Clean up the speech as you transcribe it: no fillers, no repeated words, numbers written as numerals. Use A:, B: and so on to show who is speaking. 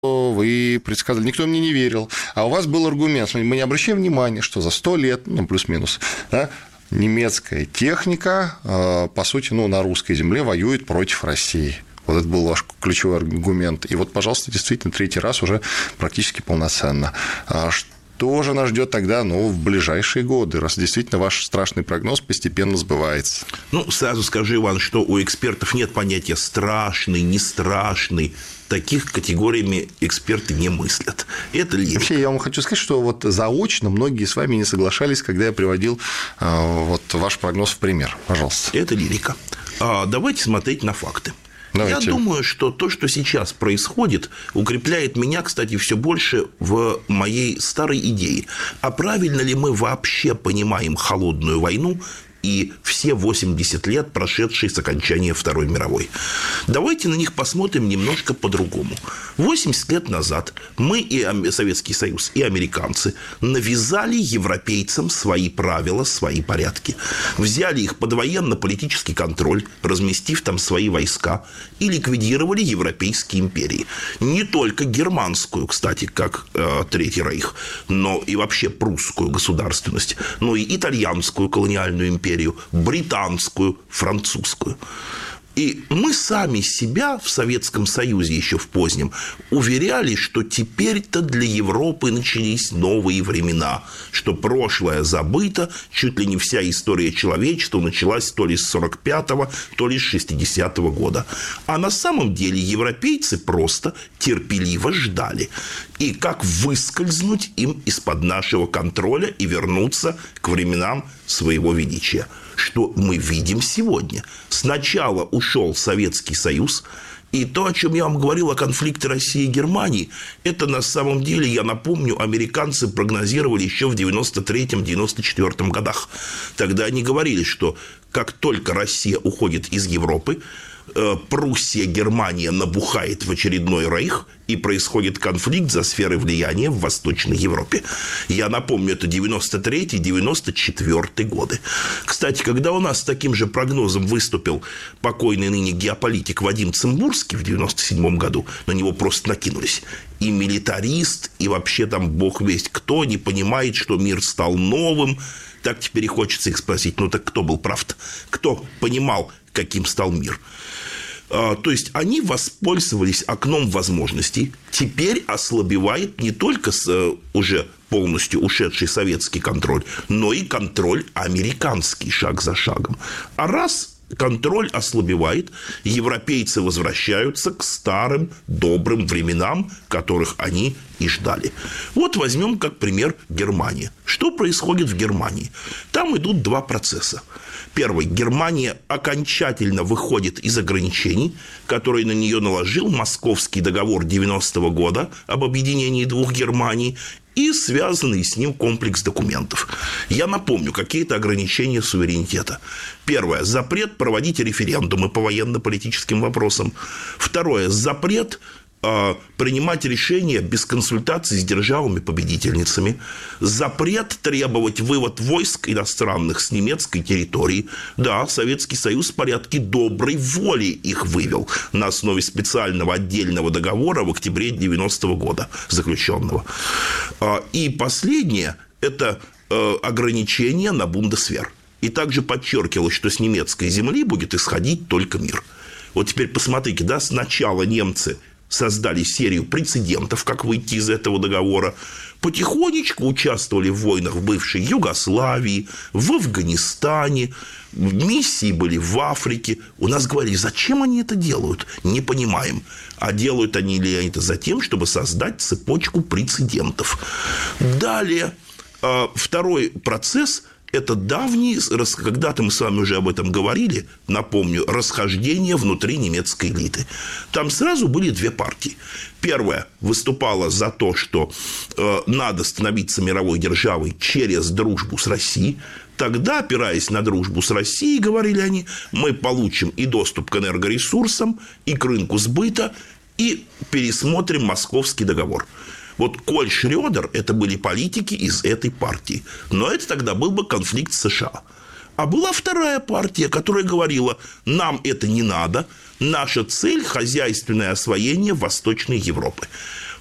A: вы предсказали, никто мне не верил, а у вас был аргумент, мы не обращаем внимания, что за 100 лет, ну, плюс-минус, да, немецкая техника, по сути, ну, на русской земле воюет против России. Вот это был ваш ключевой аргумент. И вот, пожалуйста, действительно, третий раз уже практически полноценно. Что же нас ждет тогда, ну, в ближайшие годы, раз действительно ваш страшный прогноз постепенно сбывается?
B: Ну, сразу скажу, Иван, что у экспертов нет понятия «страшный», «не страшный». Таких категориями эксперты не мыслят. Это лирика.
A: Вообще, я вам хочу сказать, что вот заочно многие с вами не соглашались, когда я приводил вот ваш прогноз в пример. Пожалуйста.
B: Это лирика. Давайте смотреть на факты.
A: Давайте.
B: Я думаю, что то, что сейчас происходит, укрепляет меня, кстати, все больше в моей старой идее. А правильно ли мы вообще понимаем холодную войну и все 80 лет, прошедшие с окончания Второй мировой? Давайте на них посмотрим немножко по-другому. 80 лет назад мы, и Советский Союз, и американцы навязали европейцам свои правила, свои порядки. Взяли их под военно-политический контроль, разместив там свои войска, и ликвидировали европейские империи. Не только германскую, кстати, как Третий Рейх, но и вообще прусскую государственность, но и итальянскую колониальную империю, британскую, французскую. И мы сами себя в Советском Союзе еще в позднем уверяли, что теперь-то для Европы начались новые времена, что прошлое забыто, чуть ли не вся история человечества началась то ли с 45-го, то ли с 60-го года. А на самом деле европейцы просто терпеливо ждали. И как выскользнуть им из-под нашего контроля и вернуться к временам своего величия. Что мы видим сегодня. Сначала ушел Советский Союз, и то, о чем я вам говорил о конфликте России и Германии, это на самом деле, я напомню, американцы прогнозировали еще в 93-94 годах. Тогда они говорили, что как только Россия уходит из Европы, Пруссия, Германия набухает в очередной рейх, и происходит конфликт за сферы влияния в Восточной Европе. Я напомню, это 93-94 годы. Кстати, когда у нас с таким же прогнозом выступил покойный ныне геополитик Вадим Цимбурский в 97 году, на него просто накинулись. И милитарист, и вообще там бог весть кто не понимает, что мир стал новым. Так теперь и хочется их спросить, ну так кто был прав-то? Кто понимал, каким стал мир? То есть они воспользовались окном возможностей. Теперь ослабевает не только уже полностью ушедший советский контроль, но и контроль американский шаг за шагом. А раз контроль ослабевает, европейцы возвращаются к старым добрым временам, которых они и ждали. Вот возьмем как пример Германию. Что происходит в Германии? Там идут два процесса. Первый. Германия окончательно выходит из ограничений, которые на нее наложил Московский договор 90-го года об объединении двух Германий и связанный с ним комплекс документов. Я напомню, какие-то ограничения суверенитета. Первое. Запрет проводить референдумы по военно-политическим вопросам. Второе. Запрет принимать решения без консультаций с державами-победительницами, запрет требовать вывод войск иностранных с немецкой территории. Да, Советский Союз в порядке доброй воли их вывел на основе специального отдельного договора в октябре 90-го года заключенного. И последнее – это ограничение на бундесвер. И также подчеркивалось, что с немецкой земли будет исходить только мир. Вот теперь посмотрите, да, сначала немцы создали серию прецедентов, как выйти из этого договора, потихонечку участвовали в войнах в бывшей Югославии, в Афганистане, миссии были в Африке. У нас говорили, зачем они это делают? Не понимаем. А делают они ли это за тем, чтобы создать цепочку прецедентов. Далее, второй процесс – это давний, когда-то мы с вами уже об этом говорили, напомню, расхождение внутри немецкой элиты. Там сразу были две партии. Первая выступала за то, что надо становиться мировой державой через дружбу с Россией. Тогда, опираясь на дружбу с Россией, говорили они, мы получим и доступ к энергоресурсам, и к рынку сбыта, и пересмотрим Московский договор. Вот Коль Шрёдер – это были политики из этой партии. Но это тогда был бы конфликт с США. А была вторая партия, которая говорила, нам это не надо, наша цель – хозяйственное освоение Восточной Европы.